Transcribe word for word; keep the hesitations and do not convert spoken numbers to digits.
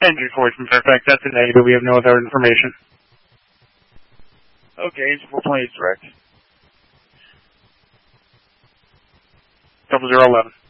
Andrew Floyd from Fairfax. That's a negative. We have no other information. Okay, it's four twenty direct. Double zero eleven.